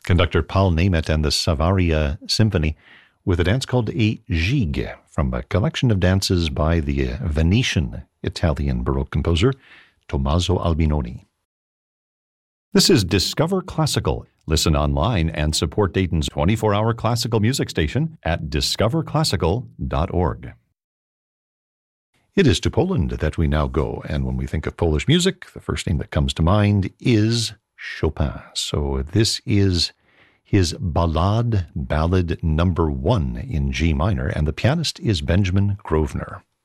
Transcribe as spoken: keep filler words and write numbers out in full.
Conductor Paul Nemeth and the Savaria Symphony with a dance called a gigue from a collection of dances by the Venetian Italian Baroque composer Tommaso Albinoni. This is Discover Classical. Listen online and support Dayton's twenty-four hour classical music station at discover classical dot org. It is to Poland that we now go, and when we think of Polish music, the first name that comes to mind is Chopin. So this is his Ballade, Ballad number one in G minor, and the pianist is Benjamin Grosvenor.